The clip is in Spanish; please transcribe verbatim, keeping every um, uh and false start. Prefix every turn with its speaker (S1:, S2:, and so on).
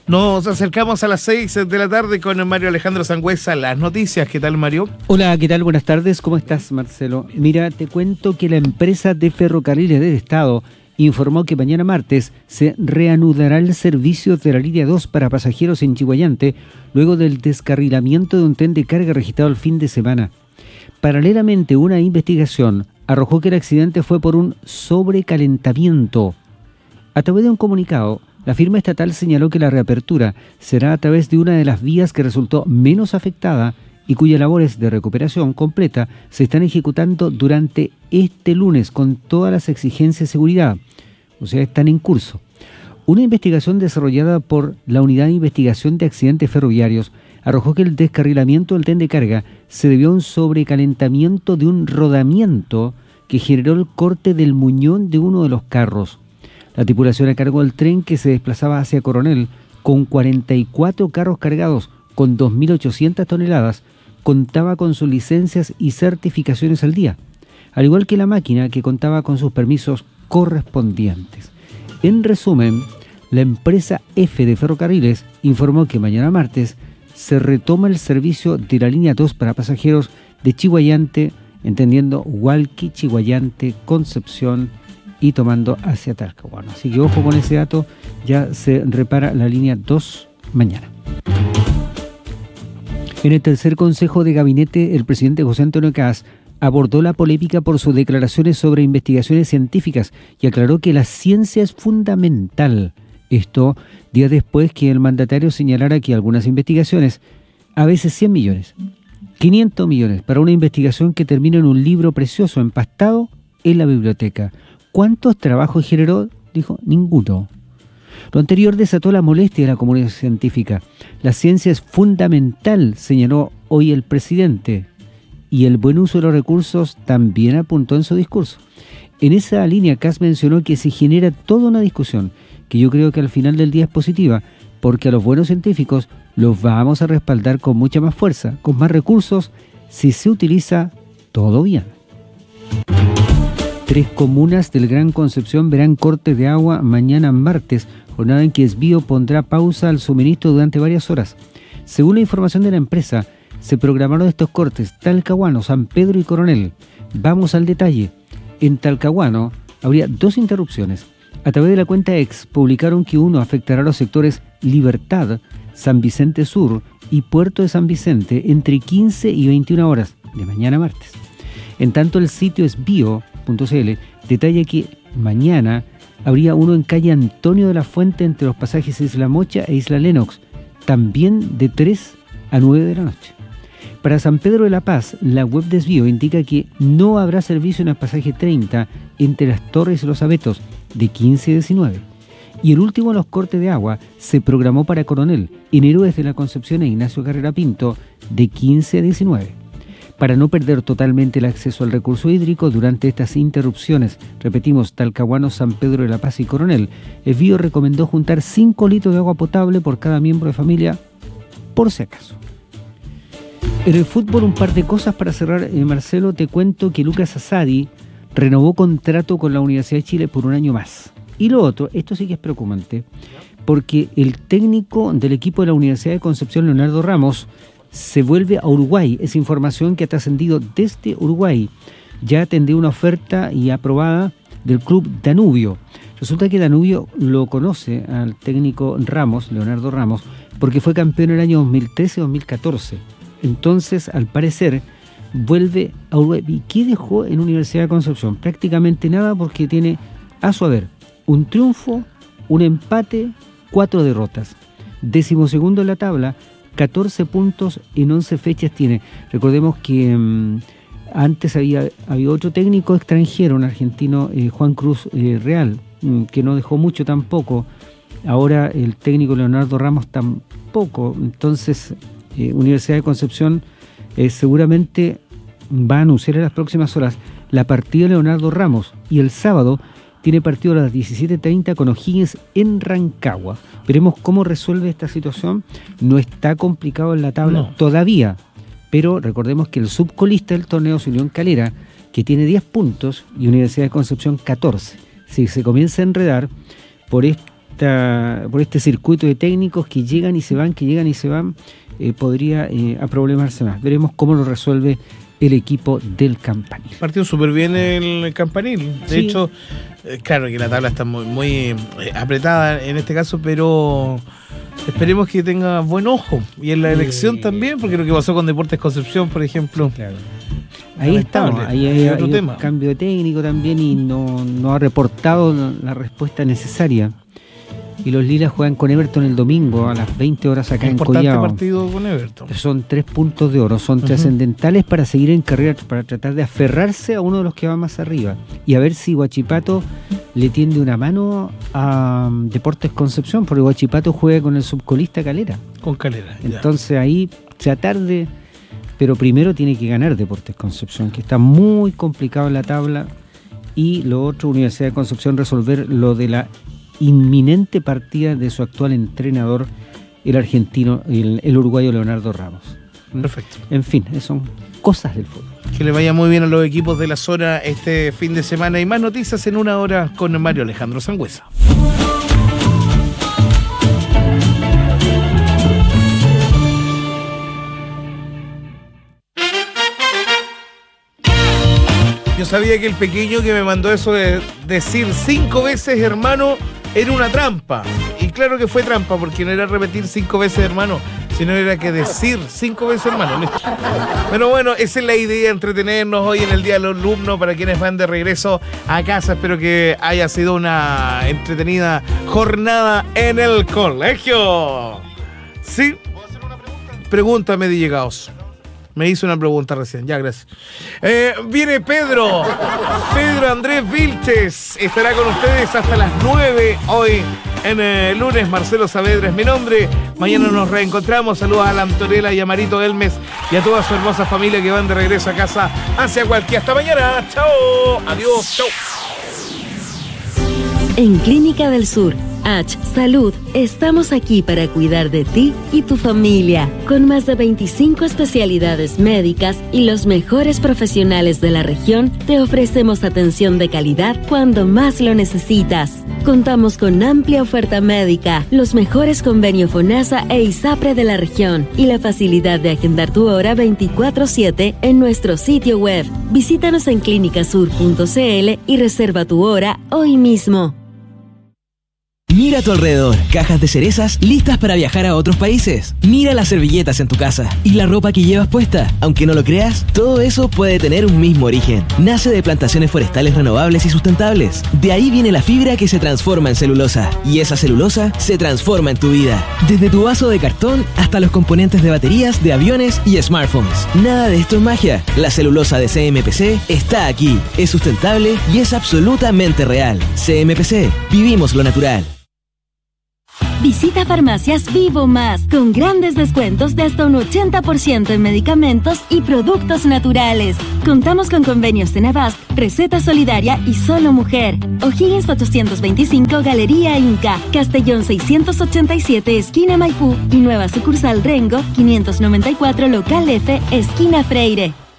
S1: Nos acercamos a las seis de la tarde con Mario Alejandro Sangüesa. Las noticias, ¿qué tal, Mario?
S2: Hola, ¿qué tal? Buenas tardes, ¿cómo estás, Marcelo? Mira, te cuento que la empresa de ferrocarriles del Estado informó que mañana martes se reanudará el servicio de la línea dos para pasajeros en Chiguayante, luego del descarrilamiento de un tren de carga registrado el fin de semana. Paralelamente, una investigación arrojó que el accidente fue por un sobrecalentamiento. A través de un comunicado, la firma estatal señaló que la reapertura será a través de una de las vías que resultó menos afectada y cuyas labores de recuperación completa se están ejecutando durante este lunes con todas las exigencias de seguridad, o sea, están en curso. Una investigación desarrollada por la Unidad de Investigación de Accidentes Ferroviarios arrojó que el descarrilamiento del tren de carga se debió a un sobrecalentamiento de un rodamiento que generó el corte del muñón de uno de los carros. La tripulación a cargo del tren, que se desplazaba hacia Coronel con cuarenta y cuatro carros cargados con dos mil ochocientas toneladas, contaba con sus licencias y certificaciones al día, al igual que la máquina, que contaba con sus permisos correspondientes. En resumen, la empresa F de Ferrocarriles informó que mañana martes se retoma el servicio de la línea dos para pasajeros de Chiguayante, entendiendo Hualqui, Chiguayante, Concepción y tomando hacia Talcahuano. Así que ojo con ese dato, ya se repara la línea dos mañana. En el tercer consejo de gabinete, el presidente José Antonio Kast abordó la polémica por sus declaraciones sobre investigaciones científicas y aclaró que la ciencia es fundamental. Esto días después que el mandatario señalara que algunas investigaciones, a veces cien millones, quinientos millones, para una investigación que termina en un libro precioso empastado en la biblioteca. ¿Cuántos trabajos generó? Dijo, ninguno. Lo anterior desató la molestia de la comunidad científica. La ciencia es fundamental, señaló hoy el presidente, y el buen uso de los recursos también apuntó en su discurso. En esa línea, Kast mencionó que se genera toda una discusión, que yo creo que al final del día es positiva, porque a los buenos científicos los vamos a respaldar con mucha más fuerza, con más recursos, si se utiliza todo bien. Tres comunas del Gran Concepción verán cortes de agua mañana martes, jornada en que Esbío pondrá pausa al suministro durante varias horas. Según la información de la empresa, se programaron estos cortes Talcahuano, San Pedro y Coronel. Vamos al detalle. En Talcahuano habría dos interrupciones. A través de la cuenta X publicaron que uno afectará a los sectores Libertad, San Vicente Sur y Puerto de San Vicente entre quince y veintiuna horas de mañana martes. En tanto, el sitio esbío punto c l detalla que mañana habría uno en calle Antonio de la Fuente entre los pasajes Isla Mocha e Isla Lennox, también de tres a nueve de la noche. Para San Pedro de la Paz, la web de Esbío indica que no habrá servicio en el pasaje treinta entre las Torres y los Abetos, de quince a diecinueve. Y el último de los cortes de agua se programó para Coronel, en Héroes de la Concepción e Ignacio Carrera Pinto, de quince a diecinueve. Para no perder totalmente el acceso al recurso hídrico durante estas interrupciones, repetimos, Talcahuano, San Pedro de la Paz y Coronel, Esbío recomendó juntar cinco litros de agua potable por cada miembro de familia, por si acaso. En el fútbol, un par de cosas para cerrar, eh, Marcelo. Te cuento que Lucas Asadi renovó contrato con la Universidad de Chile por un año más. Y lo otro, esto sí que es preocupante, porque el técnico del equipo de la Universidad de Concepción, Leonardo Ramos, se vuelve a Uruguay. Es información que ha trascendido desde Uruguay. Ya atendió una oferta y aprobada del club Danubio. Resulta que Danubio lo conoce al técnico Ramos, Leonardo Ramos, porque fue campeón en el año dos mil trece dos mil catorce. Entonces, al parecer, vuelve a Uruguay. ¿Y qué dejó en Universidad de Concepción? Prácticamente nada, porque tiene a su haber un triunfo, un empate, cuatro derrotas. Décimo segundo en la tabla, catorce puntos en once fechas tiene. Recordemos que um, antes había, había otro técnico extranjero, un argentino, eh, Juan Cruz eh, Real, um, que no dejó mucho tampoco. Ahora el técnico Leonardo Ramos tampoco. Entonces, eh, Universidad de Concepción eh, seguramente va a anunciar en las próximas horas la partida de Leonardo Ramos. Y el sábado tiene partido a las diecisiete treinta con O'Higgins en Rancagua. Veremos cómo resuelve esta situación. No está complicado en la tabla no. todavía, pero recordemos que el subcolista del torneo es Unión Calera, que tiene diez puntos, y Universidad de Concepción catorce. Si se comienza a enredar por este esta, por este circuito de técnicos que llegan y se van, que llegan y se van, eh, podría eh, aproblemarse más. Veremos cómo lo resuelve el equipo del Campanil.
S1: Partió súper bien el Campanil. De sí. hecho, eh, claro que la tabla está muy, muy eh, apretada en este caso, pero esperemos que tenga buen ojo. Y en la elección eh, también, porque lo que pasó con Deportes Concepción, por ejemplo.
S2: Claro. Ahí estamos, ahí hay, hay un tema. Cambio de técnico también y no, no ha reportado la, la respuesta necesaria. Y los Lilas juegan con Everton el domingo a las veinte horas acá
S1: Importante
S2: en Collao.
S1: Partido con Everton.
S2: Son tres puntos de oro, son uh-huh. trascendentales para seguir en carrera, para tratar de aferrarse a uno de los que va más arriba. Y a ver si Huachipato le tiende una mano a um, Deportes Concepción, porque Huachipato juega con el subcolista Calera.
S1: Con Calera.
S2: Entonces ya. ahí se atarde, pero primero tiene que ganar Deportes Concepción, que está muy complicado en la tabla. Y lo otro, Universidad de Concepción, resolver lo de la inminente partida de su actual entrenador, el argentino, el, el uruguayo Leonardo Ramos.
S1: Perfecto.
S2: En fin, son cosas del fútbol.
S1: Que le vaya muy bien a los equipos de la zona este fin de semana. Y más noticias en una hora con Mario Alejandro Sangüesa. Yo sabía que el pequeño que me mandó eso de decir cinco veces hermano era una trampa. Y claro que fue trampa, porque no era repetir cinco veces hermano, sino era que decir cinco veces hermano. Pero bueno, esa es la idea, entretenernos hoy en el Día del Alumno para quienes van de regreso a casa. Espero que haya sido una entretenida jornada en el colegio. ¿Sí? ¿Puedo hacer una pregunta? Pregúntame, D J Gaos. Me hizo una pregunta recién, ya, gracias. Eh, viene Pedro, Pedro Andrés Vilches, estará con ustedes hasta las nueve hoy en el lunes. Marcelo Saavedra es mi nombre. Mañana nos reencontramos. Saludos a la Antonella y a Marito Elmes y a toda su hermosa familia que van de regreso a casa hacia cualquier. Hasta mañana, chao, adiós, chao.
S3: En Clínica del Sur, H Salud, estamos aquí para cuidar de ti y tu familia, con más de veinticinco especialidades médicas y los mejores profesionales de la región. Te ofrecemos atención de calidad cuando más lo necesitas. Contamos con amplia oferta médica, los mejores convenios FONASA e ISAPRE de la región y la facilidad de agendar tu hora veinticuatro siete en nuestro sitio web. Visítanos en clínicasur punto c l y reserva tu hora hoy mismo.
S4: Mira a tu alrededor, cajas de cerezas listas para viajar a otros países. Mira las servilletas en tu casa y la ropa que llevas puesta. Aunque no lo creas, todo eso puede tener un mismo origen. Nace de plantaciones forestales renovables y sustentables. De ahí viene la fibra que se transforma en celulosa. Y esa celulosa se transforma en tu vida. Desde tu vaso de cartón hasta los componentes de baterías de aviones y smartphones. Nada de esto es magia. La celulosa de C M P C está aquí. Es sustentable y es absolutamente real. C M P C. Vivimos lo natural.
S3: Visita Farmacias Vivo Más, con grandes descuentos de hasta un ochenta por ciento en medicamentos y productos naturales. Contamos con convenios en Avast, Receta Solidaria y Solo Mujer. O'Higgins ochocientos veinticinco, Galería Inca. Castellón seiscientos ochenta y siete, esquina Maipú. Y nueva sucursal Rengo, quinientos noventa y cuatro, local F, esquina Freire.